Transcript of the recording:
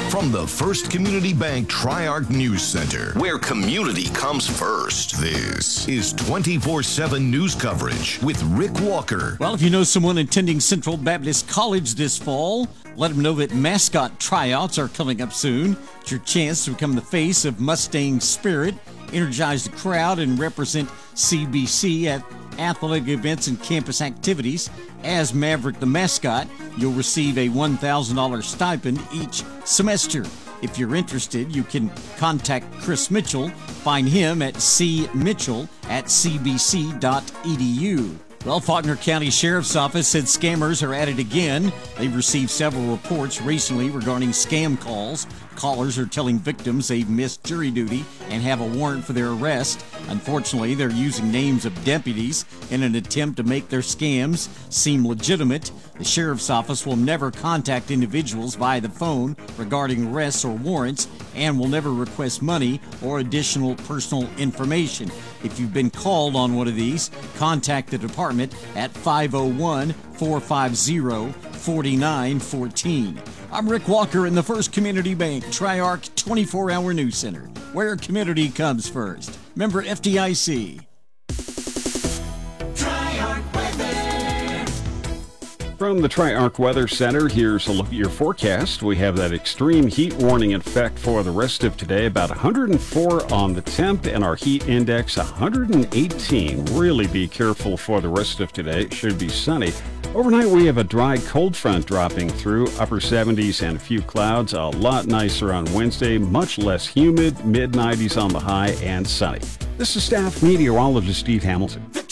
From the First Community Bank Tri-Arc News Center, where community comes first, this is 24/7 news coverage with Rick Walker. Well, if you know someone attending Central Baptist College this fall, let them know that mascot tryouts are coming up soon. It's your chance to become the face of Mustang Spirit, energize the crowd, and represent CBC at athletic events and campus activities. As Maverick the mascot, you'll receive a $1,000 stipend each semester. If you're interested, you can contact Chris Mitchell. Find him at cmitchell@cbc.edu. Well, Faulkner County Sheriff's Office said scammers are at it again. They've received several reports recently regarding scam calls. Callers are telling victims they've missed jury duty and have a warrant for their arrest. Unfortunately, they're using names of deputies in an attempt to make their scams seem legitimate. The Sheriff's Office will never contact individuals via the phone regarding arrests or warrants and will never request money or additional personal information. If you've been called on one of these, contact the department at 501-450-4914. I'm Rick Walker in the First Community Bank Tri-Arc 24-hour News Center, where community comes first. Member FDIC. From the Tri-Arc Weather Center, here's a look at your forecast. We have that extreme heat warning in effect for the rest of today, about 104 on the temp, and our heat index 118. Really be careful for the rest of today. It should be sunny. Overnight, we have a dry cold front dropping through, upper 70s and a few clouds. A lot nicer on Wednesday, much less humid, mid-90s on the high, and sunny. This is staff meteorologist Steve Hamilton.